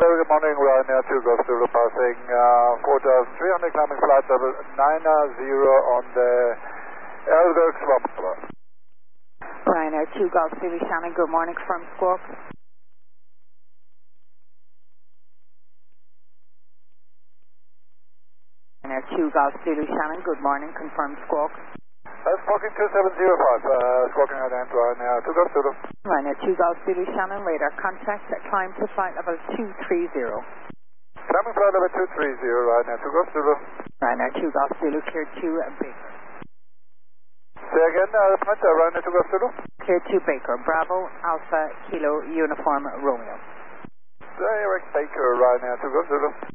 very good morning, Ryanair 2 Golf Zulu passing 4,300, climbing flight level 90 on the Elberg Swamp. Ryanair 2 Golf Zulu Shannon, good morning from Squawk. Ryanair 2 Golf Zulu Shannon, good morning, confirm Squawk. Squawking 2705, squawking out end Ryanair 2 Golf Zulu. Ryanair 2 Golf Zulu Shannon, radar contact, climb to flight level 230. Climbing flight level 230, Ryanair 2 Golf Zulu. Ryanair 2 Golf Zulu, clear to Baker. Say again, Ryanair 2 Golf Zulu. Clear to Baker, Bravo, Alpha, Kilo, Uniform, Romeo. Direct Baker, Ryanair 2 Golf Zulu.